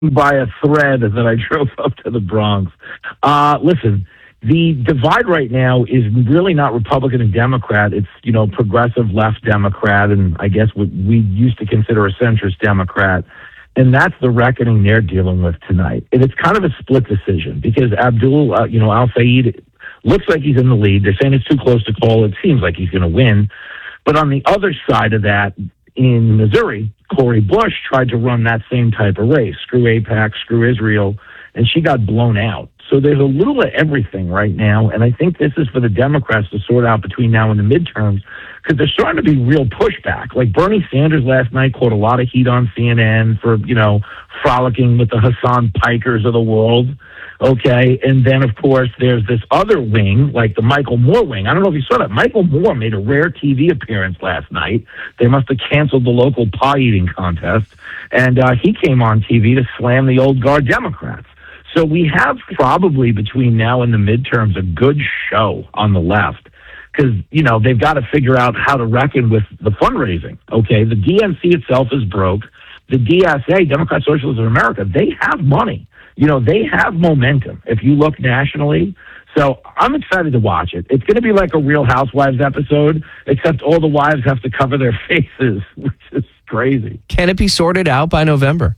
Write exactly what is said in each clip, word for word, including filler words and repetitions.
by a thread that I drove up to the Bronx. Uh, listen, the divide right now is really not Republican and Democrat. It's, you know, progressive left Democrat, and I guess what we used to consider a centrist Democrat. And that's the reckoning they're dealing with tonight. And it's kind of a split decision because Abdul, uh, you know, Al-Sayed looks like he's in the lead. They're saying it's too close to call. It seems like he's going to win. But on the other side of that, in Missouri, Cori Bush tried to run that same type of race. Screw AIPAC, screw Israel, and she got blown out. So there's a little of everything right now, and I think this is for the Democrats to sort out between now and the midterms because there's starting to be real pushback. Like Bernie Sanders last night caught a lot of heat on C N N for, you know, frolicking with the Hassan Pikers of the world. Okay, and then, of course, there's this other wing, like the Michael Moore wing. I don't know if you saw that. Michael Moore made a rare T V appearance last night. They must have canceled the local pie-eating contest, and uh, he came on T V to slam the old guard Democrats. So we have probably between now and the midterms a good show on the left because, you know, they've got to figure out how to reckon with the fundraising. Okay, the D N C itself is broke. The D S A, Democrat Socialists of America, they have money. You know, they have momentum if you look nationally. So I'm excited to watch it. It's going to be like a Real Housewives episode, except all the wives have to cover their faces, which is crazy. Can it be sorted out by November?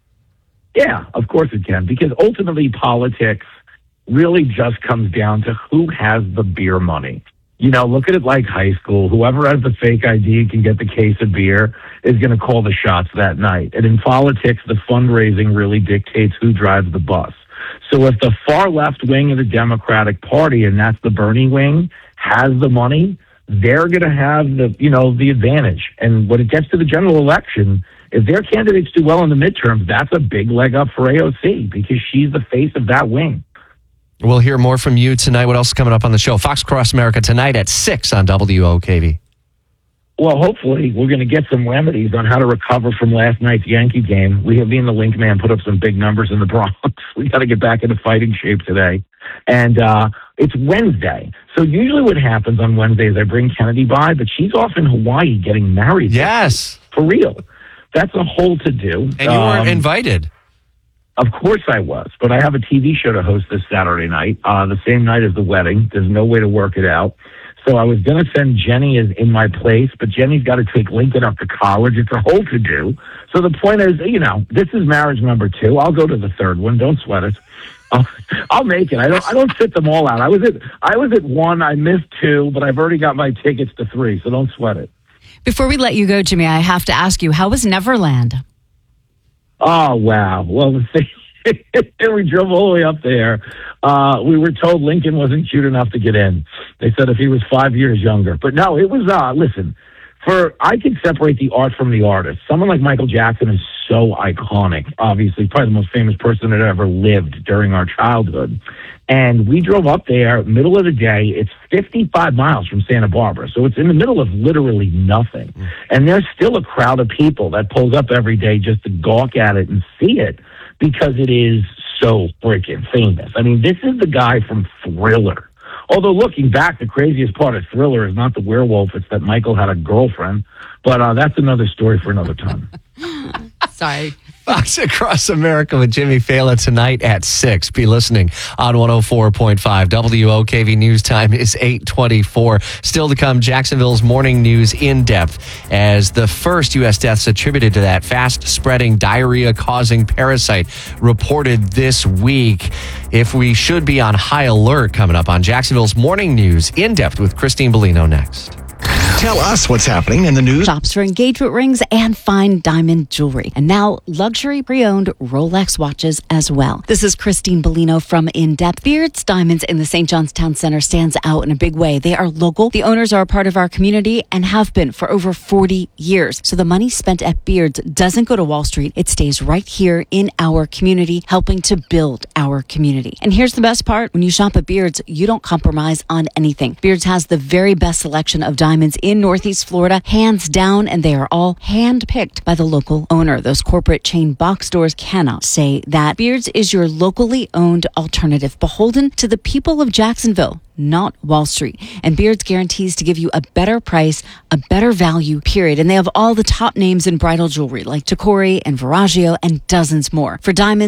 Yeah, of course it can, because ultimately politics really just comes down to who has the beer money. You know, look at it like high school. Whoever has the fake I D and can get the case of beer is going to call the shots that night. And in politics, the fundraising really dictates who drives the bus. So if the far left wing of the Democratic Party, and that's the Bernie wing, has the money, they're going to have the, you know, the advantage. And when it gets to the general election, if their candidates do well in the midterms, that's a big leg up for A O C because she's the face of that wing. We'll hear more from you tonight. What else is coming up on the show? Fox Across America tonight at six on W O K V. Well, hopefully we're going to get some remedies on how to recover from last night's Yankee game. We have been the Link Man put up some big numbers in the Bronx. We got to get back into fighting shape today. And uh, it's Wednesday. So usually what happens on Wednesdays, I bring Kennedy by, but she's off in Hawaii getting married. Yes. For real. That's a whole to-do. And you weren't um, invited. Of course I was, but I have a T V show to host this Saturday night, uh, the same night as the wedding. There's no way to work it out. So I was going to send Jenny as in my place, but Jenny's got to take Lincoln up to college. It's a whole to-do. So the point is, you know, this is marriage number two. I'll go to the third one. Don't sweat it. I'll, I'll make it. I don't. I don't sit them all out. I was at. I was at one. I missed two, but I've already got my tickets to three. So don't sweat it. Before we let you go, Jimmy, I have to ask you, how was Neverland? Oh, wow. Well, the thing, we drove all the way up there. Uh, we were told Lincoln wasn't cute enough to get in. They said if he was five years younger. But no, it was, uh, listen, for I can separate the art from the artist. Someone like Michael Jackson is so iconic, obviously, probably the most famous person that ever lived during our childhood. And we drove up there, middle of the day. It's fifty-five miles from Santa Barbara. So it's in the middle of literally nothing. And there's still a crowd of people that pulls up every day just to gawk at it and see it because it is so freaking famous. I mean, this is the guy from Thriller. Although looking back, the craziest part of Thriller is not the werewolf. It's that Michael had a girlfriend. But uh, that's another story for another time. Sorry. Fox Across America with Jimmy Fallon tonight at six. Be listening on one oh four point five. W O K V News Time is eight twenty-four. Still to come, Jacksonville's morning news in depth as the first U S deaths attributed to that fast-spreading diarrhea-causing parasite reported this week. If we should be on high alert coming up on Jacksonville's morning news in depth with Christine Bellino next. Tell us what's happening in the news. Shops for engagement rings and fine diamond jewelry. And now luxury pre-owned Rolex watches as well. This is Christine Bellino from In Depth. Beards Diamonds in the Saint John's Town Center stands out in a big way. They are local. The owners are a part of our community and have been for over forty years. So the money spent at Beards doesn't go to Wall Street. It stays right here in our community, helping to build our community. And here's the best part. When you shop at Beards, you don't compromise on anything. Beards has the very best selection of diamonds in in Northeast Florida, hands down, and they are all hand-picked by the local owner. Those corporate chain box stores cannot say that. Beards is your locally owned alternative, beholden to the people of Jacksonville, not Wall Street. And Beards guarantees to give you a better price, a better value, period. And they have all the top names in bridal jewelry like Tacori and Verragio and dozens more. For diamonds,